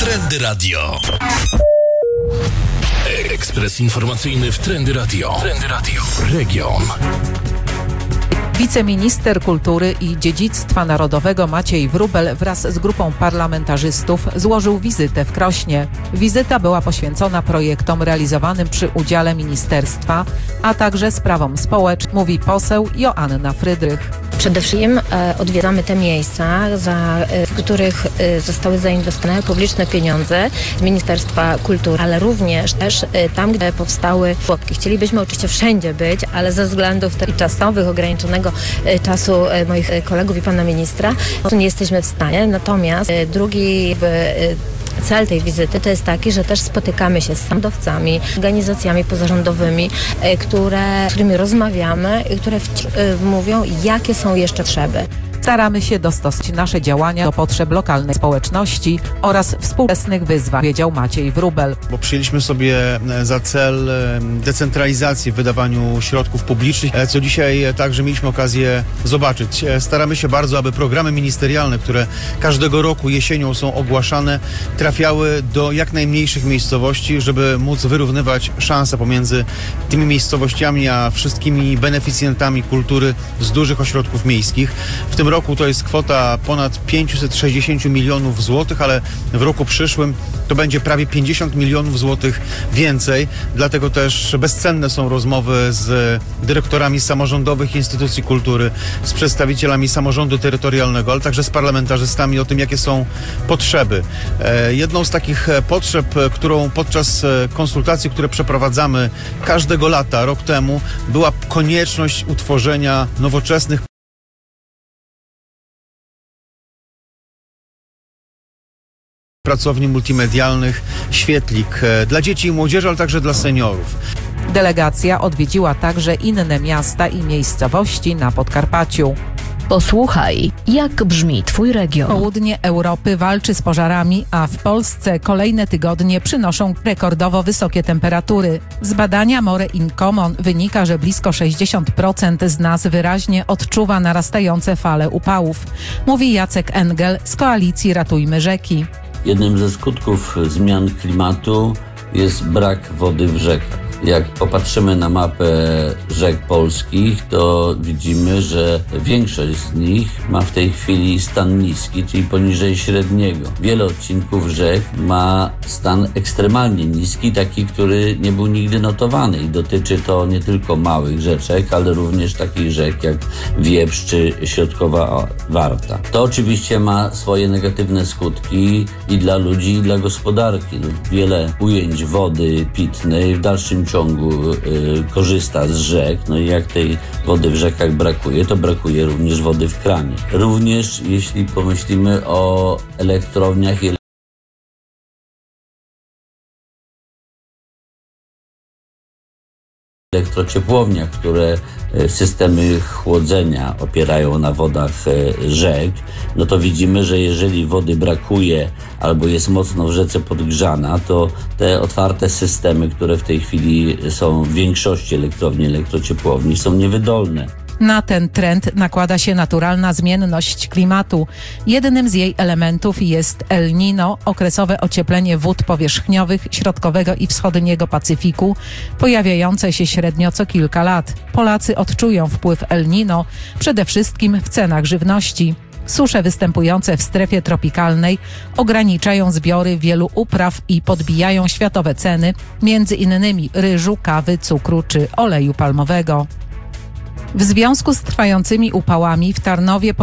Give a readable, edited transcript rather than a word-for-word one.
Trendy Radio. Ekspres informacyjny w Trendy Radio. Trendy Radio. Region. Wiceminister Kultury i Dziedzictwa Narodowego Maciej Wróbel wraz z grupą parlamentarzystów złożył wizytę w Krośnie. Wizyta była poświęcona projektom realizowanym przy udziale ministerstwa, a także sprawom społecznym, mówi poseł Joanna Frydrych. Przede wszystkim odwiedzamy te miejsca, w których zostały zainwestowane publiczne pieniądze z Ministerstwa Kultury, ale również też tam, gdzie powstały żłobki. Chcielibyśmy oczywiście wszędzie być, ale ze względów czasowych, ograniczonego czasu moich kolegów i pana ministra, nie jesteśmy w stanie. Natomiast drugi cel tej wizyty to jest taki, że też spotykamy się z samorządowcami, organizacjami pozarządowymi, z którymi rozmawiamy i które mówią, jakie są jeszcze potrzeby. Staramy się dostosować nasze działania do potrzeb lokalnej społeczności oraz współczesnych wyzwań, powiedział Maciej Wróbel. Bo przyjęliśmy sobie za cel decentralizację w wydawaniu środków publicznych, co dzisiaj także mieliśmy okazję zobaczyć. Staramy się bardzo, aby programy ministerialne, które każdego roku jesienią są ogłaszane, trafiały do jak najmniejszych miejscowości, żeby móc wyrównywać szanse pomiędzy tymi miejscowościami a wszystkimi beneficjentami kultury z dużych ośrodków miejskich. W tym roku to jest kwota ponad 560 milionów złotych, ale w roku przyszłym to będzie prawie 50 milionów złotych więcej. Dlatego też bezcenne są rozmowy z dyrektorami samorządowych instytucji kultury, z przedstawicielami samorządu terytorialnego, ale także z parlamentarzystami o tym, jakie są potrzeby. Jedną z takich potrzeb, którą podczas konsultacji, które przeprowadzamy każdego lata, rok temu, była konieczność utworzenia nowoczesnych pracowni multimedialnych, świetlik dla dzieci i młodzieży, ale także dla seniorów. Delegacja odwiedziła także inne miasta i miejscowości na Podkarpaciu. Posłuchaj, jak brzmi Twój region. Południe Europy walczy z pożarami, a w Polsce kolejne tygodnie przynoszą rekordowo wysokie temperatury. Z badania More in Common wynika, że blisko 60% z nas wyraźnie odczuwa narastające fale upałów. Mówi Jacek Engel z koalicji Ratujmy Rzeki. Jednym ze skutków zmian klimatu jest brak wody w rzekach. Jak popatrzymy na mapę rzek polskich, to widzimy, że większość z nich ma w tej chwili stan niski, czyli poniżej średniego. Wiele odcinków rzek ma stan ekstremalnie niski, taki, który nie był nigdy notowany i dotyczy to nie tylko małych rzeczek, ale również takich rzek jak Wieprz czy Środkowa Warta. To oczywiście ma swoje negatywne skutki i dla ludzi, i dla gospodarki. Wiele ujęć wody pitnej w dalszym ciągu korzysta z rzek, no i jak tej wody w rzekach brakuje, to brakuje również wody w kranie. Również jeśli pomyślimy o elektrowniach i elektrociepłowniach, które systemy chłodzenia opierają na wodach rzek, no to widzimy, że jeżeli wody brakuje albo jest mocno w rzece podgrzana, to te otwarte systemy, które w tej chwili są w większości elektrowni, elektrociepłowni, są niewydolne. Na ten trend nakłada się naturalna zmienność klimatu. Jednym z jej elementów jest El Niño, okresowe ocieplenie wód powierzchniowych środkowego i wschodniego Pacyfiku, pojawiające się średnio co kilka lat. Polacy odczują wpływ El Niño przede wszystkim w cenach żywności. Susze występujące w strefie tropikalnej ograniczają zbiory wielu upraw i podbijają światowe ceny, między innymi ryżu, kawy, cukru czy oleju palmowego. W związku z trwającymi upałami w Tarnowie